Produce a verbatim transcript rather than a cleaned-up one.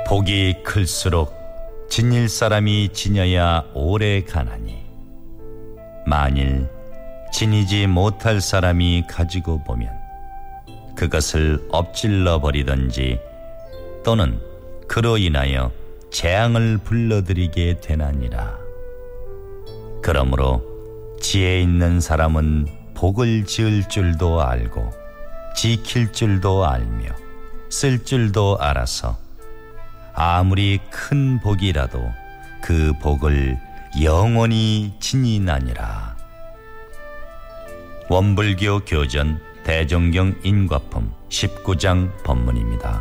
복이 클수록 지닐 사람이 지녀야 오래 가나니 만일 지니지 못할 사람이 가지고 보면 그것을 엎질러 버리든지 또는 그로 인하여 재앙을 불러들이게 되나니라. 그러므로 지혜 있는 사람은 복을 지을 줄도 알고 지킬 줄도 알며 쓸 줄도 알아서 아무리 큰 복이라도 그 복을 영원히 지니나니라. 원불교 교전 대종경 인과품 십구 장 법문입니다.